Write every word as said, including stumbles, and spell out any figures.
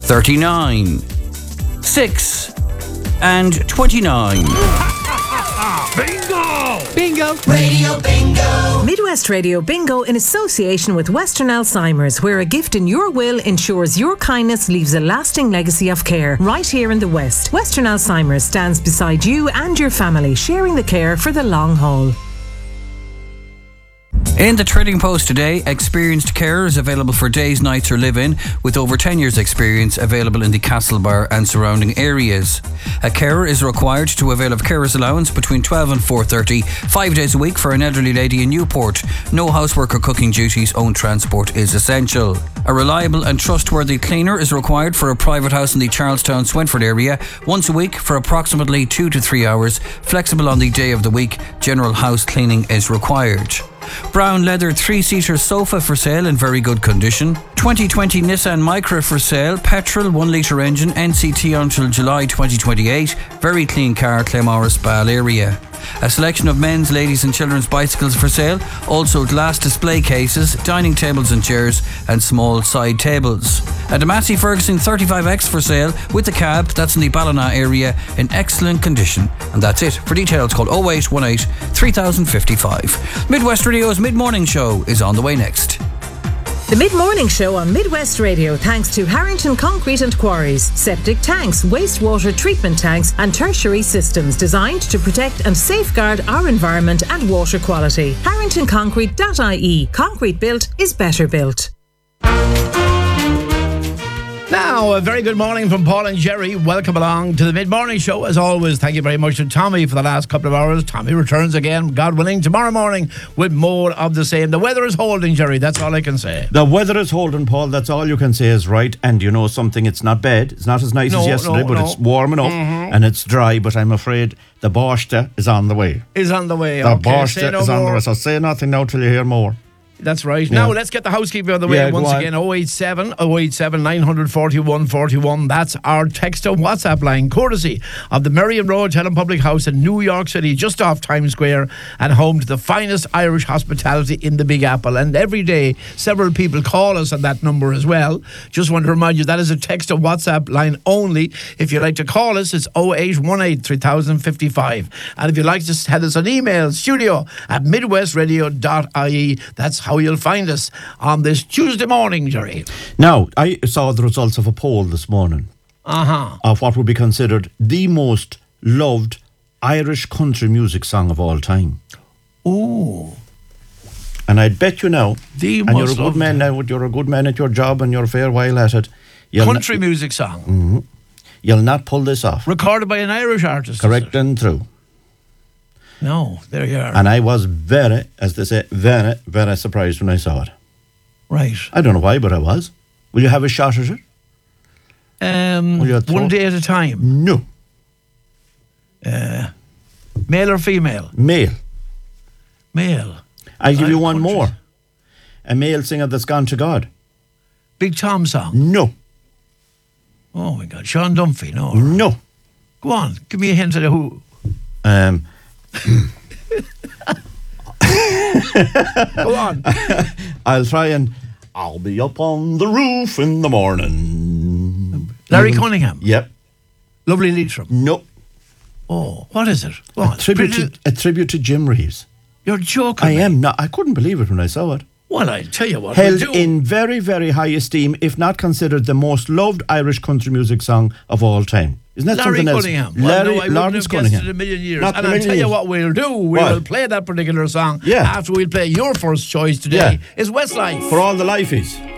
thirty-nine, six, and twenty-nine. Bingo! Bingo! Radio Bingo! Midwest Radio Bingo in association with Western Alzheimer's, where a gift in your will ensures your kindness leaves a lasting legacy of care. Right here in the West, Western Alzheimer's stands beside you and your family, sharing the care for the long haul. In the Trading Post today, experienced carers available for days, nights or live-in with over ten years experience available in the Castlebar and surrounding areas. A carer is required to avail of carers allowance between twelve and four thirty, five days a week for an elderly lady in Newport. No housework or cooking duties, own transport is essential. A reliable and trustworthy cleaner is required for a private house in the Charlestown Swinford area once a week for approximately two to three hours, flexible on the day of the week. General house cleaning is required. Brown leather three-seater sofa for sale in very good condition. twenty twenty Nissan Micra for sale, petrol, one litre engine, N C T until July twenty twenty-eight. Very clean car, Claremorris Ball area. A selection of men's, ladies and children's bicycles for sale. Also glass display cases, dining tables and chairs and small side tables. A Massey Ferguson thirty-five X for sale with the cab, that's in the Ballina area, in excellent condition. And that's it. For details call oh eight one eight, three thousand fifty-five. Midwest Radio's Mid-Morning Show is on the way next. The Mid-Morning Show on Midwest Radio thanks to Harrington Concrete and Quarries. Septic tanks, wastewater treatment tanks and tertiary systems designed to protect and safeguard our environment and water quality. harrington concrete dot I E. Concrete built is better built. Now, a very good morning from Paul and Jerry. Welcome along to the Mid-Morning Show. As always, thank you very much to Tommy for the last couple of hours. Tommy returns again, God willing, tomorrow morning with more of the same. The weather is holding, Jerry. That's all I can say. The weather is holding, Paul. That's all you can say is right. And you know something, it's not bad. It's not as nice no, as yesterday, no, but no. it's warm enough mm-hmm. and it's dry. But I'm afraid the Borscht is on the way. Is on the way. The okay, Borscht no is more. on the way. So say nothing now till you hear more. That's right. Yeah. Now let's get the housekeeping on the way yeah, once again. oh eight seven, oh eight seven, nine four one, four one. That's our text and WhatsApp line, courtesy of the Merrion Road Hotel and Public House in New York City, just off Times Square, and home to the finest Irish hospitality in the Big Apple. And every day, several people call us on that number as well. Just want to remind you, that is a text and WhatsApp line only. If you'd like to call us, it's oh eight one eight, three thousand fifty-five. And if you'd like to send us an email, studio at midwest radio dot I E. That's how you'll find us on this Tuesday morning, Jerry. Now, I saw the results of a poll this morning uh-huh. of what would be considered the most loved Irish country music song of all time. Ooh. And I'd bet you now, the and most you're a good loved. man now, you're a good man at your job and you're a fair while at it. Country not, music song. Mm-hmm. You'll not pull this off. Recorded by an Irish artist. Correct and true. No, there you are. And I was very, as they say, very, very surprised when I saw it. Right. I don't know why, but I was. Will you have a shot at it? Um, Will you throw- one day at a time. No. Uh, male or female? Male. Male. I'll give Irish you one country. more. A male singer that's gone to God. Big Tom song. No. Oh my God, Sean Dunphy. No. No. Go on, give me a hint of who. Um... Go on. I'll try and I'll be up on the roof in the morning. Larry Cunningham. Yep. Lovely Leitrim. No. Oh, what is it? What? A tribute, to, a tribute to Jim Reeves. You're joking. I me. am not. I couldn't believe it when I saw it. Well, I tell you what. Held we'll do. in very, very high esteem, if not considered the most loved Irish country music song of all time. Isn't that Larry something else? Cunningham. Well, Larry no, I wouldn't Lawrence have guessed Cunningham. it in a million years. Not and a I'll million tell you years. what we'll do. We What? will play that particular song Yeah. after we play your first choice today. Yeah. Is Westlife. For all the lifeies.